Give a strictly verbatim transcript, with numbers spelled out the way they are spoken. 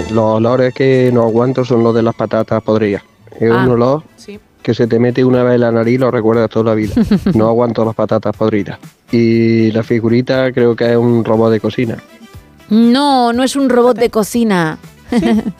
los olores que no aguanto son los de las patatas podridas. Es Ah, un olor sí. que se te mete una vez en la nariz y lo recuerdas toda la vida. No aguanto las patatas podridas. Y la figurita creo que es un robot de cocina. No, no es un robot de cocina.